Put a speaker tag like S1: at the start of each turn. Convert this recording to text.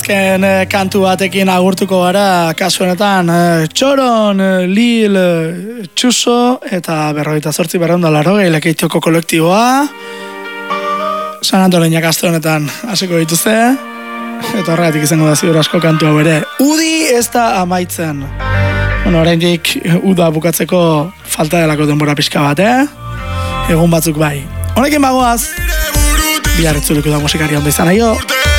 S1: Kantu batekin agurtuko gara, kasu honetan Txoron, Lil, Txuso eta 48-480 Lekeitioko kolektiboa. San Antoleinak aste honetan hasiko dituzte. Eta horregatik izango da ziur asko kantu hau ere. Udi ez da amaitzen. Oraindik uda bukatzeko falta delako denbora pixka bat, Egun batzuk bai. Honekin bagoaz, bihar itzuliko da musikari ondo izan aio.